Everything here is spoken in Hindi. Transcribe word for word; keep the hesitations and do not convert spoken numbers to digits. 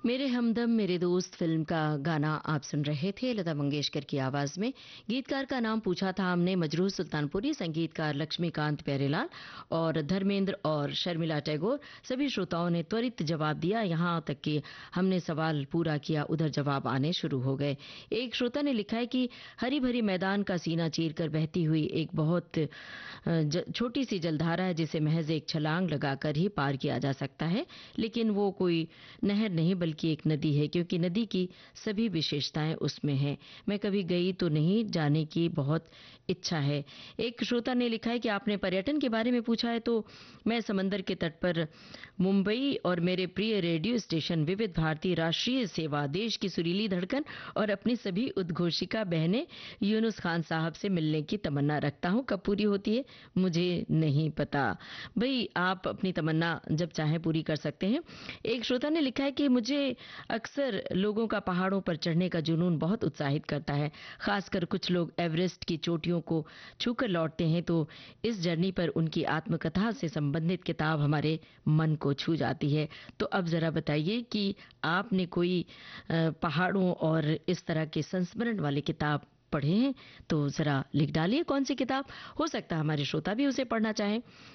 मेरे हमदम मेरे दोस्त फिल्म का गाना आप सुन रहे थे, लता मंगेशकर की आवाज में। गीतकार का नाम पूछा था हमने मजरूह सुल्तानपुरी, संगीतकार लक्ष्मीकांत प्यारेलाल और धर्मेंद्र और शर्मिला टैगोर। सभी श्रोताओं ने त्वरित जवाब दिया, यहाँ तक कि हमने सवाल पूरा किया उधर जवाब आने शुरू हो गए। एक श्रोता ने लिखा है कि हरी भरी मैदान का सीना चीर कर बहती हुई एक बहुत छोटी सी जलधारा है जिसे महज एक छलांग लगाकर ही पार किया जा सकता है, लेकिन वो कोई नहर नहीं बल्कि एक नदी है, क्योंकि नदी की सभी विशेषताएं उसमें हैं। मैं कभी गई तो नहीं, जाने की बहुत इच्छा है। एक श्रोता ने लिखा है कि आपने पर्यटन के बारे में पूछा है, तो मैं समंदर के तट पर मुंबई और मेरे प्रिय रेडियो स्टेशन विविध भारती राष्ट्रीय सेवा, देश की सुरीली धड़कन और अपनी सभी उद्घोषिका बहनें यूनुस खान साहब से मिलने की तमन्ना रखता हूं। कब पूरी होती है मुझे नहीं पता। भाई, आप अपनी तमन्ना जब चाहे पूरी कर सकते हैं। एक श्रोता ने लिखा है कि मुझे अक्सर लोगों का पहाड़ों पर चढ़ने का जुनून बहुत उत्साहित करता है, खासकर कुछ लोग एवरेस्ट की चोटियों को छूकर लौटते हैं, तो इस जर्नी पर उनकी आत्मकथा से संबंधित किताब हमारे मन को छू जाती है। तो अब जरा बताइए कि आपने कोई पहाड़ों और इस तरह के संस्मरण वाले किताब पढ़े हैं, तो जरा लिख डालिए कौन सी किताब। हो सकता है हमारे श्रोता भी उसे पढ़ना चाहें।